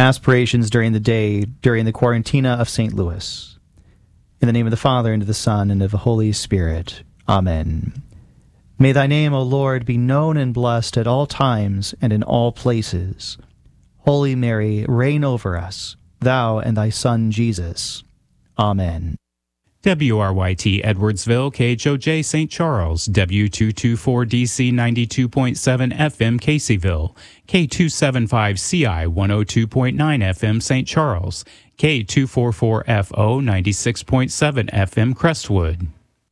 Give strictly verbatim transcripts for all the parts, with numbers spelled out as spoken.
aspirations during the day during the Quarantina of Saint Louis. In the name of the Father, and of the Son, and of the Holy Spirit. Amen. May thy name, O Lord, be known and blessed at all times and in all places. Holy Mary, reign over us, thou and thy Son Jesus. Amen. W R Y T Edwardsville, K H O J Saint Charles, W two twenty-four D C ninety-two point seven F M Caseyville, K two seventy-five C I one oh two point nine F M Saint Charles, K two forty-four F O ninety-six point seven F M Crestwood.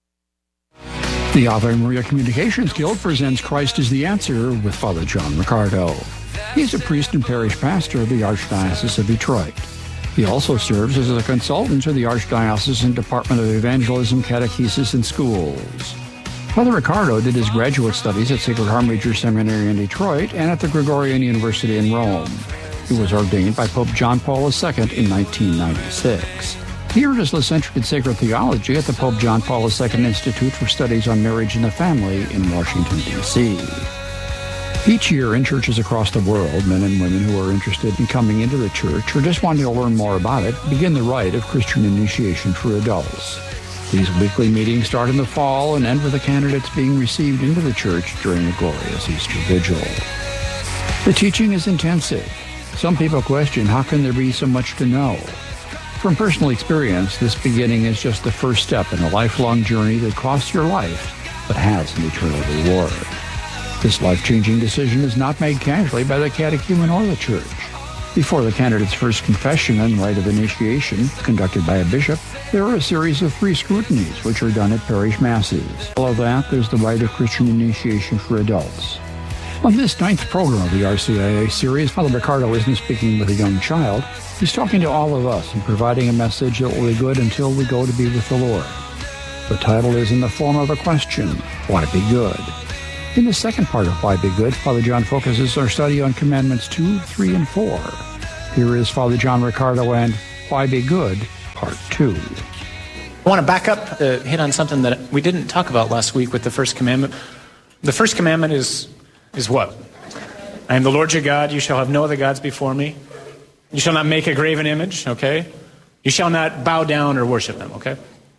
The Ave Maria Communications Guild presents Christ is the Answer with Father John Riccardo. He's a priest and parish pastor of the Archdiocese of Detroit. He also serves as a consultant to the Archdiocesan Department of Evangelism, Catechesis, and Schools. Father Riccardo did his graduate studies at Sacred Heart Major Seminary in Detroit and at the Gregorian University in Rome. He was ordained by Pope John Paul the Second in nineteen ninety-six. He earned his licentiate in sacred theology at the Pope John Paul the Second Institute for Studies on Marriage and the Family in Washington, D C Each year in churches across the world, men and women who are interested in coming into the church or just wanting to learn more about it begin the rite of Christian initiation for adults. These weekly meetings start in the fall and end with the candidates being received into the church during the glorious Easter Vigil. The teaching is intensive. Some people question, how can there be so much to know? From personal experience, this beginning is just the first step in a lifelong journey that costs your life, but has an eternal reward. This life-changing decision is not made casually by the catechumen or the church. Before the candidate's first confession and rite of initiation, conducted by a bishop, there are a series of three scrutinies which are done at parish masses. Below that, there's the rite of Christian initiation for adults. On this ninth program of the R C I A series, Father Riccardo isn't speaking with a young child. He's talking to all of us and providing a message that will be good until we go to be with the Lord. The title is in the form of a question, why be good? In the second part of Why Be Good, Father John focuses our study on Commandments two, three, and four. Here is Father John Riccardo and Why Be Good, Part two. I want to back up, uh, hit on something that we didn't talk about last week with the first commandment. The first commandment is, is what? I am the Lord your God, you shall have no other gods before me. You shall not make a graven image, okay? You shall not bow down or worship them, okay?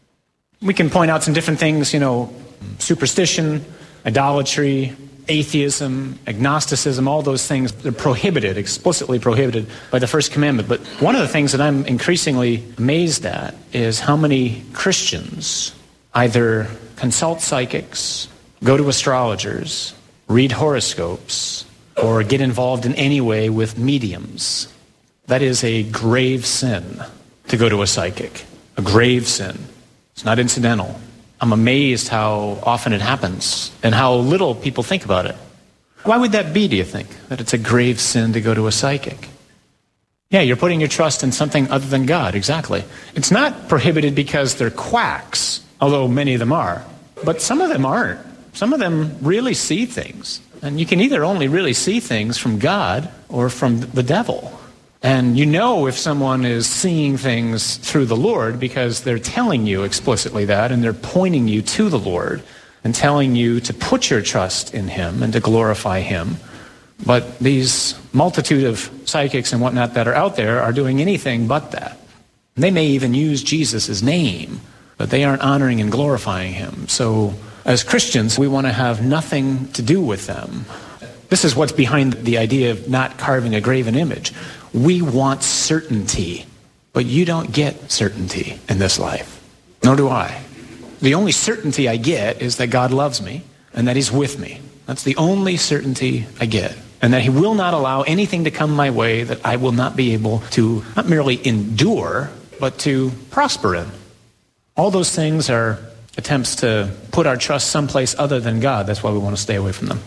We can point out some different things, you know, superstition, idolatry, atheism, agnosticism, all those things, they're prohibited, explicitly prohibited by the first commandment. But one of the things that I'm increasingly amazed at is how many Christians either consult psychics, go to astrologers, read horoscopes, or get involved in any way with mediums. That is a grave sin to go to a psychic, a grave sin. It's not incidental. I'm amazed how often it happens and how little people think about it. Why would that be, do you think, that it's a grave sin to go to a psychic? Yeah, you're putting your trust in something other than God, exactly. It's not prohibited because they're quacks, although many of them are. But some of them aren't. Some of them really see things. And you can either only really see things from God or from the devil. And you know if someone is seeing things through the Lord because they're telling you explicitly that, and they're pointing you to the Lord and telling you to put your trust in Him and to glorify Him. But these multitude of psychics and whatnot that are out there are doing anything but that. They may even use Jesus' name, but they aren't honoring and glorifying Him. So as Christians, we want to have nothing to do with them. This is what's behind the idea of not carving a graven image. We want certainty, but you don't get certainty in this life. Nor do I. The only certainty I get is that God loves me and that He's with me. That's the only certainty I get. And that He will not allow anything to come my way that I will not be able to not merely endure, but to prosper in. All those things are attempts to put our trust someplace other than God. That's why we want to stay away from them.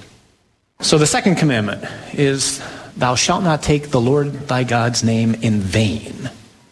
So the second commandment is, thou shalt not take the Lord thy God's name in vain.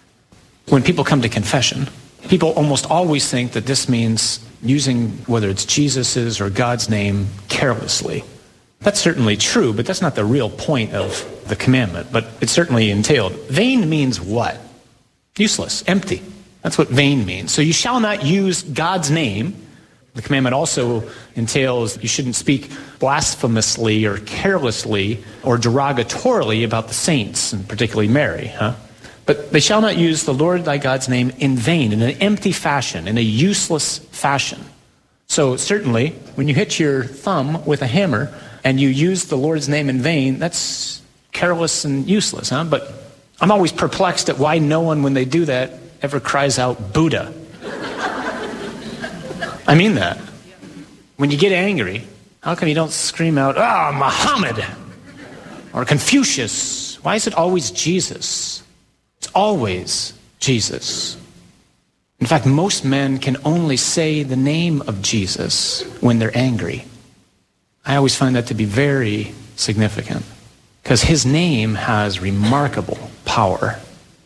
When people come to confession, people almost always think that this means using whether it's Jesus's or God's name carelessly. That's certainly true, but that's not the real point of the commandment, but it's certainly entailed. Vain means what? Useless, empty. That's what vain means. So you shall not use God's name The commandment also entails you shouldn't speak blasphemously or carelessly or derogatorily about the saints, and particularly Mary. Huh? But they shall not use the Lord thy God's name in vain, in an empty fashion, in a useless fashion. So certainly, when you hit your thumb with a hammer and you use the Lord's name in vain, that's careless and useless. Huh? But I'm always perplexed at why no one, when they do that, ever cries out Buddha. I mean that. When you get angry, how come you don't scream out, ah, oh, Muhammad or Confucius? Why is it always Jesus? It's always Jesus. In fact, most men can only say the name of Jesus when they're angry. I always find that to be very significant because his name has remarkable power.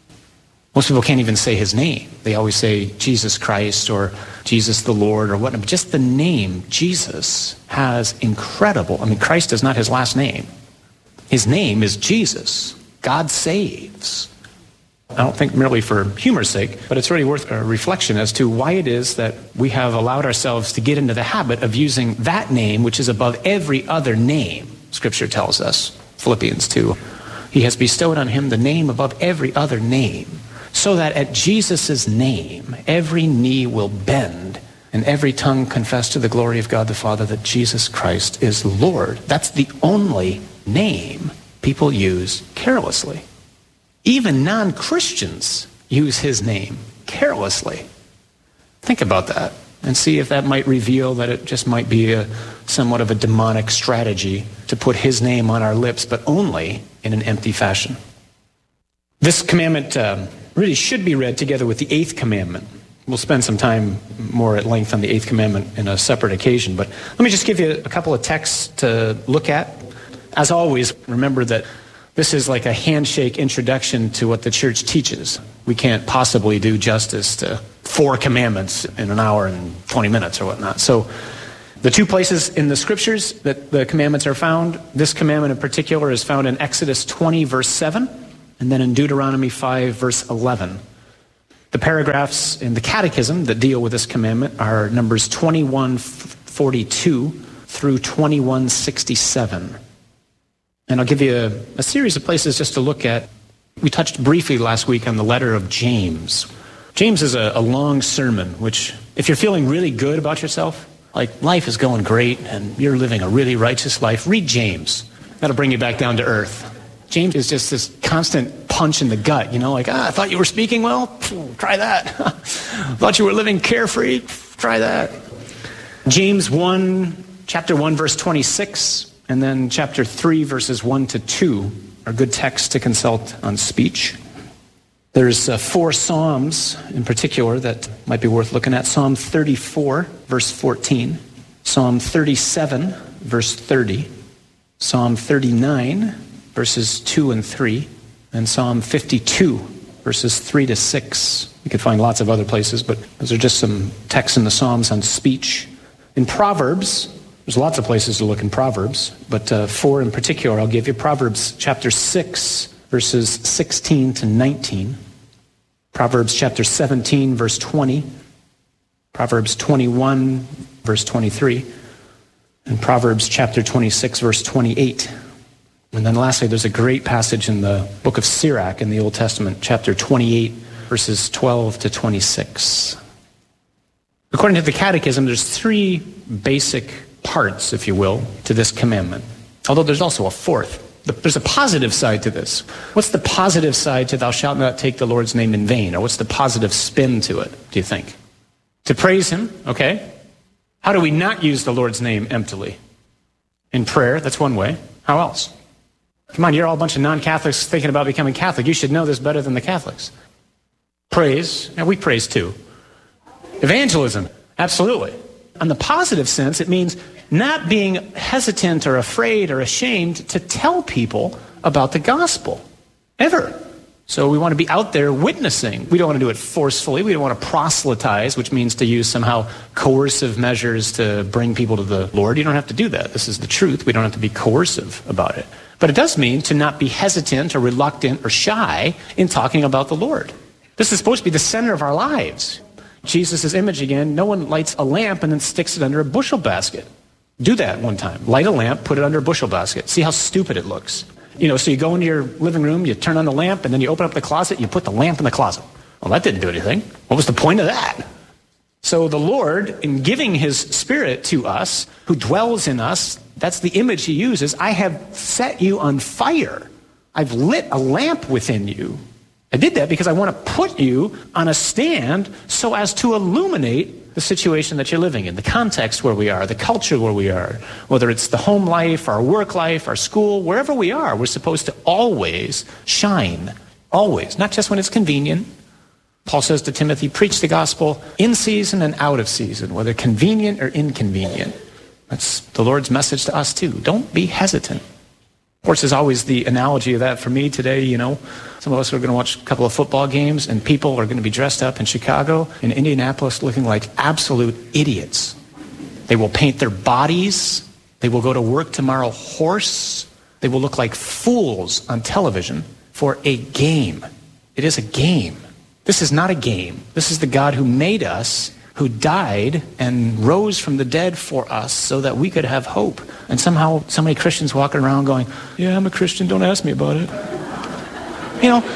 Most people can't even say his name. They always say Jesus Christ or Jesus the Lord or whatnot. But just the name Jesus has incredible. I mean, Christ is not his last name. His name is Jesus. God saves. I don't think merely for humor's sake, but it's really worth a reflection as to why it is that we have allowed ourselves to get into the habit of using that name, which is above every other name, Scripture tells us, Philippians two. He has bestowed on him the name above every other name, so that at Jesus' name, every knee will bend and every tongue confess to the glory of God the Father that Jesus Christ is Lord. That's the only name people use carelessly. Even non-Christians use his name carelessly. Think about that and see if that might reveal that it just might be a somewhat of a demonic strategy to put his name on our lips, but only in an empty fashion. This commandment um, really should be read together with the eighth commandment. We'll spend some time more at length on the eighth commandment in a separate occasion, but let me just give you a couple of texts to look at. As always, remember that this is like a handshake introduction to what the church teaches. We can't possibly do justice to four commandments in an hour and twenty minutes or whatnot. So the two places in the scriptures that the commandments are found, this commandment in particular is found in Exodus twenty, verse seven, and then in Deuteronomy five, verse eleven. The paragraphs in the Catechism that deal with this commandment are numbers twenty-one forty-two through twenty-one sixty-seven. And I'll give you a, a series of places just to look at. We touched briefly last week on the letter of James. James is a, a long sermon, which if you're feeling really good about yourself, like life is going great and you're living a really righteous life, read James. That'll bring you back down to earth. James is just this constant punch in the gut, you know, like, ah, I thought you were speaking well? Try that. Thought you were living carefree? Try that. James one, chapter one, verse twenty-six. And then chapter three, verses one to two are good texts to consult on speech. There's uh, four Psalms in particular that might be worth looking at. Psalm thirty-four, verse fourteen. Psalm thirty-seven, verse thirty. Psalm thirty-nine, verses two and three. And Psalm fifty-two, verses three to six. You could find lots of other places, but those are just some texts in the Psalms on speech. In Proverbs, there's lots of places to look in Proverbs, but uh, four in particular, I'll give you. Proverbs chapter six, verses sixteen to nineteen. Proverbs chapter seventeen, verse twenty. Proverbs twenty-one, verse twenty-three. And Proverbs chapter twenty-six, verse twenty-eight. And then lastly, there's a great passage in the book of Sirach in the Old Testament, chapter twenty-eight, verses twelve to twenty-six. According to the Catechism, there's three basic parts, if you will, to this commandment. Although there's also a fourth. There's a positive side to this. What's the positive side to thou shalt not take the Lord's name in vain? Or what's the positive spin to it, do you think? To praise him, okay. How do we not use the Lord's name emptily? In prayer, that's one way. How else? Come on, you're all a bunch of non-Catholics thinking about becoming Catholic. You should know this better than the Catholics. Praise, and we praise too. Evangelism, absolutely. On the positive sense, it means not being hesitant or afraid or ashamed to tell people about the gospel, ever. So we want to be out there witnessing. We don't want to do it forcefully. We don't want to proselytize, which means to use somehow coercive measures to bring people to the Lord. You don't have to do that. This is the truth. We don't have to be coercive about it. But it does mean to not be hesitant or reluctant or shy in talking about the Lord. This is supposed to be the center of our lives. Jesus' image again, no one lights a lamp and then sticks it under a bushel basket. Do that one time. Light a lamp, put it under a bushel basket. See how stupid it looks. You know, so you go into your living room, you turn on the lamp, and then you open up the closet, you put the lamp in the closet. Well, that didn't do anything. What was the point of that? So the Lord, in giving his Spirit to us, who dwells in us, that's the image he uses. I have set you on fire. I've lit a lamp within you. I did that because I want to put you on a stand so as to illuminate the situation that you're living in, the context where we are, the culture where we are, whether it's the home life, our work life, our school, wherever we are, we're supposed to always shine. Always. Not just when it's convenient. Paul says to Timothy, preach the gospel in season and out of season, whether convenient or inconvenient. That's the Lord's message to us too. Don't be hesitant. Of course, there's always the analogy of that for me today, you know. Some of us are going to watch a couple of football games, and people are going to be dressed up in Chicago and Indianapolis looking like absolute idiots. They will paint their bodies. They will go to work tomorrow hoarse. They will look like fools on television for a game. It is a game. This is not a game. This is the God who made us, who died and rose from the dead for us so that we could have hope. And somehow so many Christians walking around going, yeah, I'm a Christian, don't ask me about it. You know,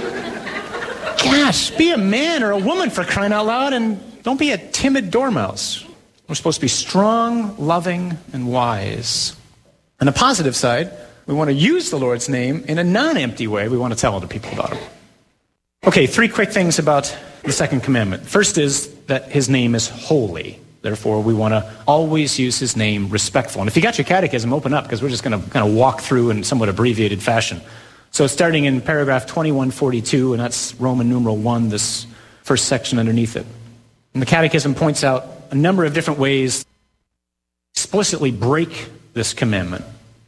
gosh, be a man or a woman for crying out loud, and don't be a timid dormouse. We're supposed to be strong, loving, and wise. On the positive side, we want to use the Lord's name in a non-empty way. We want to tell other people about him. Okay, three quick things about the second commandment. First is that his name is holy. Therefore, we want to always use his name respectful. And if you got your catechism, open up, because we're just going to kind of walk through in somewhat abbreviated fashion. So starting in paragraph twenty-one forty-two, and that's Roman numeral one, this first section underneath it. And the catechism points out a number of different ways to explicitly break this commandment.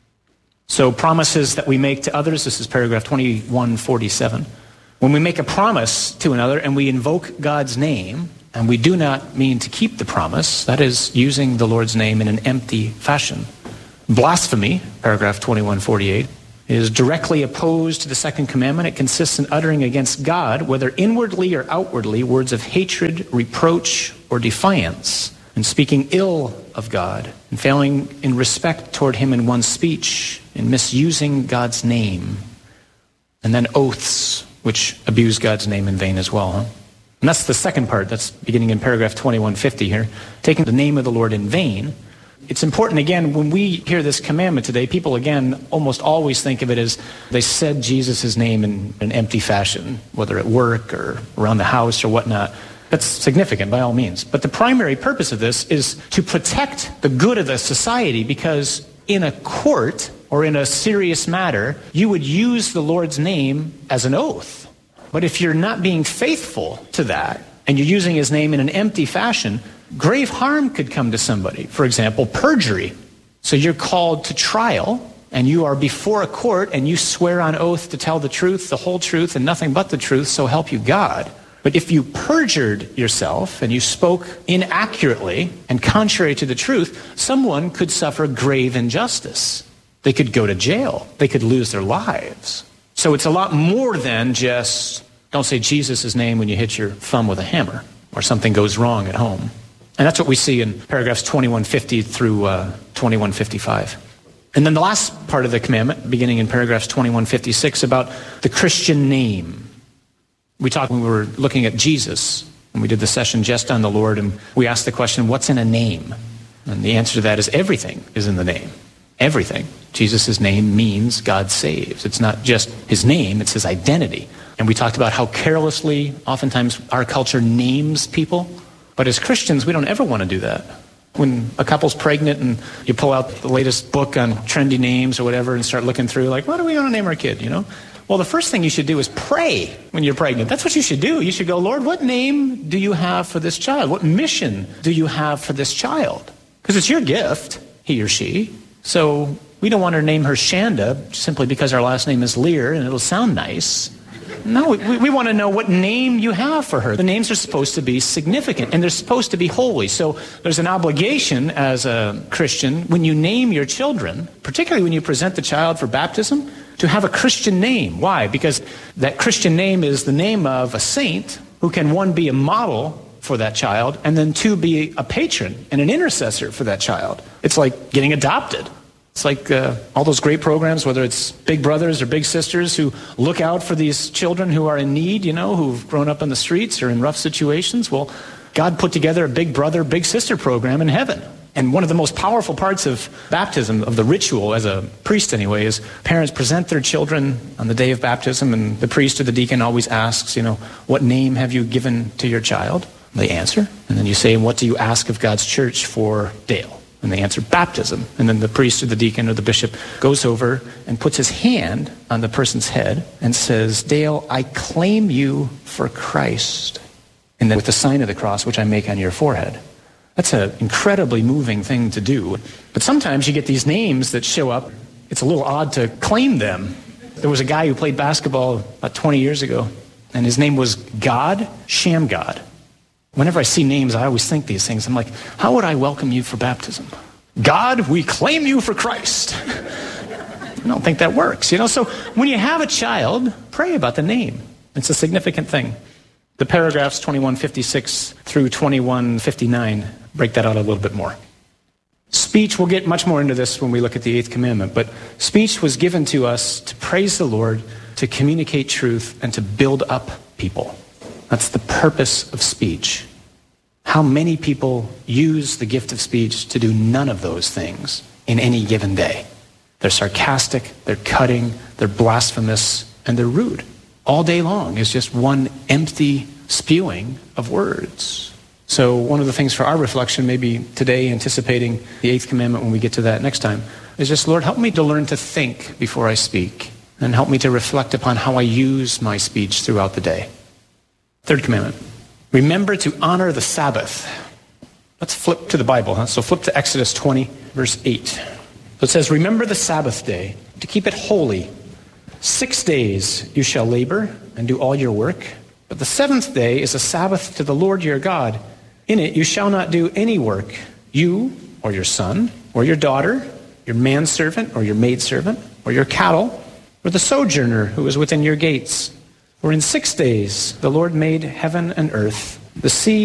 So promises that we make to others, this is paragraph twenty-one forty-seven. When we make a promise to another and we invoke God's name, and we do not mean to keep the promise, that is using the Lord's name in an empty fashion. Blasphemy, paragraph twenty-one forty-eight, is directly opposed to the second commandment. It consists in uttering against God, whether inwardly or outwardly, words of hatred, reproach, or defiance, and speaking ill of God, and failing in respect toward him in one's speech, and misusing God's name. And then oaths, which abuse God's name in vain as well. Huh? And that's the second part. That's beginning in paragraph twenty-one fifty here. Taking the name of the Lord in vain. It's important, again, when we hear this commandment today, people, again, almost always think of it as they said Jesus' name in an empty fashion, whether at work or around the house or whatnot. That's significant by all means. But the primary purpose of this is to protect the good of the society, because in a court or in a serious matter, you would use the Lord's name as an oath. But if you're not being faithful to that, and you're using his name in an empty fashion, grave harm could come to somebody. For example, perjury. So you're called to trial, and you are before a court, and you swear on oath to tell the truth, the whole truth, and nothing but the truth, so help you God. But if you perjured yourself, and you spoke inaccurately and contrary to the truth, someone could suffer grave injustice. They could go to jail. They could lose their lives. So it's a lot more than just, don't say Jesus' name when you hit your thumb with a hammer, or something goes wrong at home. And that's what we see in paragraphs twenty-one fifty through uh, twenty-one fifty-five. And then the last part of the commandment, beginning in paragraphs twenty-one fifty-six, about the Christian name. We talked when we were looking at Jesus, and we did the session just on the Lord, and we asked the question, what's in a name? And the answer to that is everything is in the name. Everything. Jesus' name means God saves. It's not just his name, it's his identity. And we talked about how carelessly, oftentimes, our culture names people. But as Christians, we don't ever want to do that. When a couple's pregnant and you pull out the latest book on trendy names or whatever and start looking through, like, what do we want to name our kid, you know? Well, the first thing you should do is pray when you're pregnant. That's what you should do. You should go, Lord, what name do you have for this child? What mission do you have for this child? Because it's your gift, he or she. So we don't want to name her Shanda simply because our last name is Lear and it'll sound nice. No, we, we want to know what name you have for her. The names are supposed to be significant, and they're supposed to be holy. So there's an obligation as a Christian, when you name your children, particularly when you present the child for baptism, to have a Christian name. Why? Because that Christian name is the name of a saint who can, one, be a model for that child, and then two, be a patron and an intercessor for that child. It's like getting adopted. It's like uh, all those great programs, whether it's Big Brothers or Big Sisters, who look out for these children who are in need, you know, who've grown up in the streets or in rough situations. Well, God put together a Big Brother, Big Sister program in heaven. And one of the most powerful parts of baptism, of the ritual as a priest anyway, is parents present their children on the day of baptism, and the priest or the deacon always asks, you know, what name have you given to your child? They answer. And then you say, what do you ask of God's church for Dale? And they answer, baptism. And then the priest or the deacon or the bishop goes over and puts his hand on the person's head and says, Dale, I claim you for Christ. And then with the sign of the cross, which I make on your forehead. That's an incredibly moving thing to do. But sometimes you get these names that show up. It's a little odd to claim them. There was a guy who played basketball about twenty years ago, and his name was God Shamgod. Whenever I see names, I always think these things. I'm like, how would I welcome you for baptism? God, we claim you for Christ. I don't think that works, you know? So when you have a child, pray about the name. It's a significant thing. The paragraphs twenty-one fifty-six through twenty-one fifty-nine break that out a little bit more. Speech, we'll get much more into this when we look at the eighth commandment, but speech was given to us to praise the Lord, to communicate truth, and to build up people. That's the purpose of speech. How many people use the gift of speech to do none of those things in any given day? They're sarcastic, they're cutting, they're blasphemous, and they're rude. All day long is just one empty spewing of words. So one of the things for our reflection, maybe today, anticipating the eighth commandment when we get to that next time, is just, Lord, help me to learn to think before I speak, and help me to reflect upon how I use my speech throughout the day. Third commandment, remember to honor the Sabbath. Let's flip to the Bible, huh? So flip to Exodus twenty, verse eight. So it says, remember the Sabbath day, to keep it holy. Six days you shall labor and do all your work, but the seventh day is a Sabbath to the Lord your God. In it you shall not do any work, you or your son or your daughter, your manservant or your maidservant, or your cattle, or the sojourner who is within your gates. For in six days the Lord made heaven and earth, the sea